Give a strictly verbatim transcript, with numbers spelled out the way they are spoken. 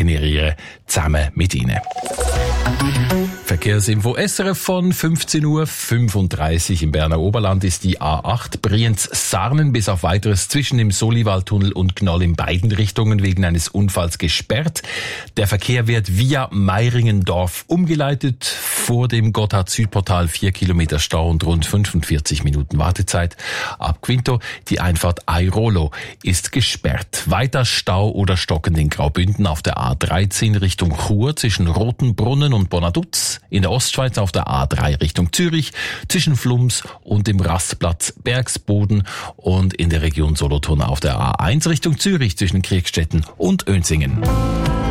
generieren, zusammen mit Ihnen. Verkehrsinfo S R F von fünfzehn Uhr fünfunddreißig. Im Berner Oberland ist die A acht Brienz-Sarnen bis auf Weiteres zwischen dem Soliwaldtunnel und Gnoll in beiden Richtungen wegen eines Unfalls gesperrt. Der Verkehr wird via Meiringendorf umgeleitet. Vor dem Gotthard-Südportal vier Kilometer Stau und rund fünfundvierzig Minuten Wartezeit. Ab Quinto die Einfahrt Airolo ist gesperrt. Weiter Stau oder Stocken in Graubünden auf der A dreizehn Richtung Chur zwischen Rotenbrunnen und Bonaduz. In der Ostschweiz auf der A drei Richtung Zürich zwischen Flums und dem Rastplatz Bergsboden und in der Region Solothurn auf der A eins Richtung Zürich zwischen Kriegstetten und Önsingen.